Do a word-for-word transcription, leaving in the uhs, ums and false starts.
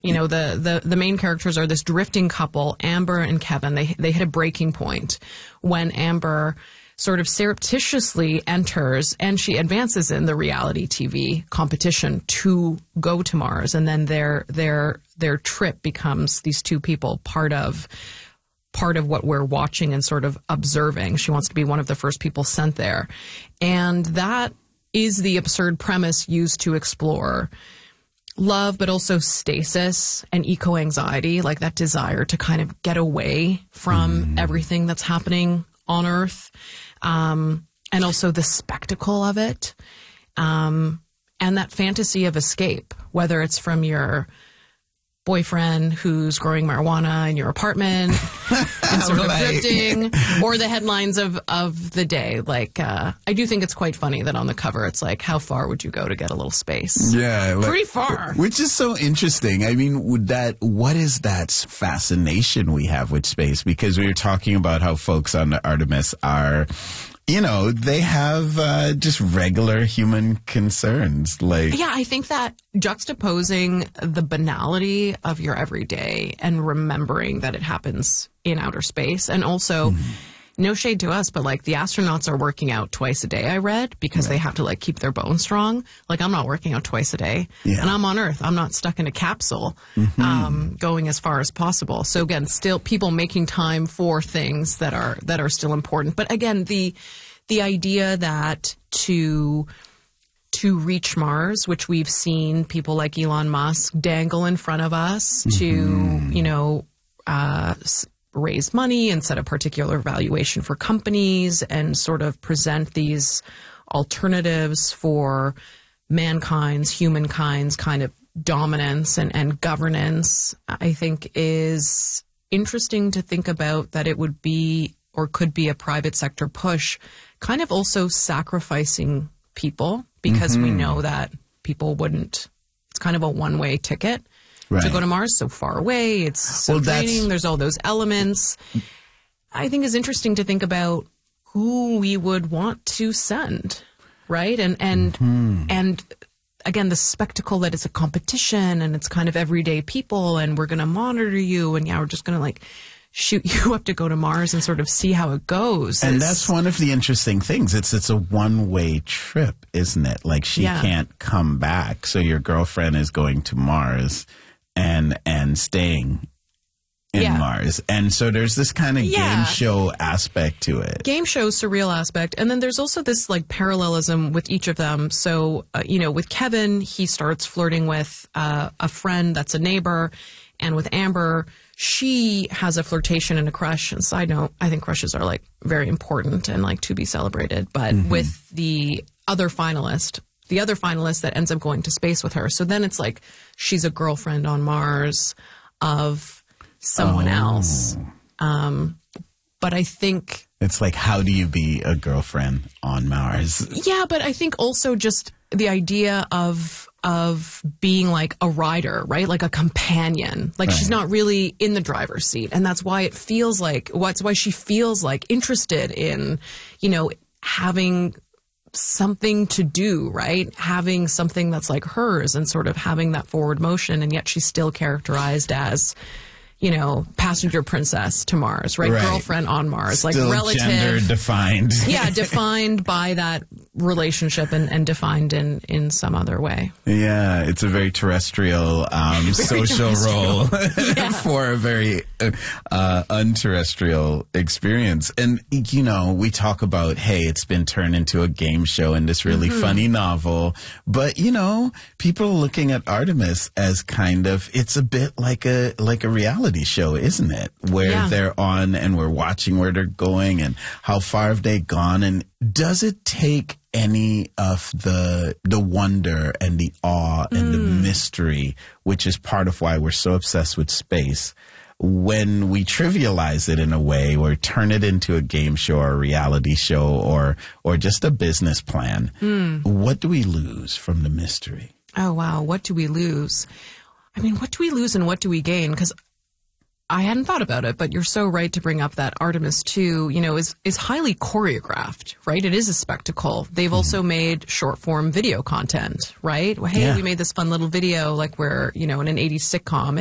You know, the, the, the main characters are this drifting couple, Amber and Kevin. They they hit a breaking point when Amber sort of surreptitiously enters and she advances in the reality T V competition to go to Mars. And then their their their trip becomes these two people part of part of what we're watching and sort of observing. She wants to be one of the first people sent there. And that is the absurd premise used to explore love, but also stasis and eco-anxiety, like that desire to kind of get away from mm. everything that's happening on Earth, um, and also the spectacle of it, um, and that fantasy of escape, whether it's from your boyfriend who's growing marijuana in your apartment and sort right. of drifting, or the headlines of, of the day. Like, uh, I do think it's quite funny that on the cover it's like, how far would you go to get a little space? Yeah. Like, pretty far. Which is so interesting. I mean, would that, what is that fascination we have with space? Because we were talking about how folks on the Artemis are, you know, they have uh, just regular human concerns. Like, yeah, I think that juxtaposing the banality of your everyday and remembering that it happens in outer space, and also, mm. no shade to us, but like the astronauts are working out twice a day, I read, because right. they have to like keep their bones strong. Like, I'm not working out twice a day, yeah. and I'm on Earth. I'm not stuck in a capsule, mm-hmm. um, going as far as possible. So again, still people making time for things that are that are still important. But again, the the idea that to to reach Mars, which we've seen people like Elon Musk dangle in front of us, mm-hmm. to you know. Uh, raise money and set a particular valuation for companies and sort of present these alternatives for mankind's, humankind's kind of dominance and, and governance, I think is interesting to think about, that it would be or could be a private sector push, kind of also sacrificing people, because mm-hmm. we know that people wouldn't, it's kind of a one-way ticket. Right. To go to Mars, so far away, it's so well, draining, there's all those elements. I think it's interesting to think about who we would want to send, right? And and mm-hmm. and again, the spectacle that it's a competition and it's kind of everyday people and we're going to monitor you and yeah, we're just going to like shoot you up to go to Mars and sort of see how it goes. And it's, that's one of the interesting things. It's it's a one-way trip, isn't it? Like she yeah. can't come back. So your girlfriend is going to Mars and and staying in yeah. Mars. And so there's this kind of yeah. game show aspect to it. Game show, surreal aspect. And then there's also this like parallelism with each of them. So, uh, you know, with Kevin, he starts flirting with uh, a friend that's a neighbor. And with Amber, she has a flirtation and a crush. And side note, I think crushes are like very important and like to be celebrated. But mm-hmm. with the other finalist, the other finalist that ends up going to space with her. So then it's like she's a girlfriend on Mars of someone oh. else. Um, but I think... It's like, how do you be a girlfriend on Mars? Yeah, but I think also just the idea of of being like a rider, right? Like a companion. Like right. she's not really in the driver's seat. And that's why it feels like... That's why she feels like interested in, you know, having... something to do, right? Having something that's like hers and sort of having that forward motion, and yet she's still characterized as, you know, passenger princess to Mars, right? right. Girlfriend on Mars, still like relative. Gender defined. Yeah, defined by that relationship and, and defined in, in some other way. Yeah, it's a very terrestrial um, very social terrestrial. role yeah. for a very uh, unterrestrial experience. And, you know, we talk about, hey, it's been turned into a game show and this really mm-hmm. funny novel. But, you know, people are looking at Artemis as kind of, it's a bit like a like a reality show, isn't it? Where yeah. they're on and we're watching where they're going and how far have they gone, and does it take any of the the wonder and the awe and mm. the mystery, which is part of why we're so obsessed with space, when we trivialize it in a way or turn it into a game show or a reality show or or just a business plan? Mm. What do we lose from the mystery? Oh, wow. What do we lose? I mean, what do we lose and what do we gain? Because I hadn't thought about it, but you're so right to bring up that Artemis two, you know, is, is highly choreographed, right? It is a spectacle. They've mm-hmm. also made short form video content, right? Well, hey, yeah. we made this fun little video like we're, you know, in an eighties sitcom.